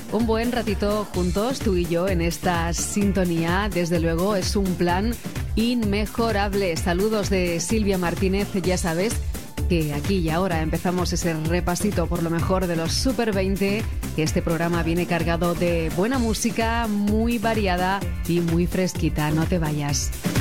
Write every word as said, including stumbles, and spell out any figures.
un buen ratito juntos, tú y yo, en esta sintonía. Desde luego es un plan inmejorable. Saludos de Silvia Martínez, ya sabes que aquí y ahora empezamos ese repasito por lo mejor de los Super veinte, que este programa viene cargado de buena música, muy variada y muy fresquita. No te vayas.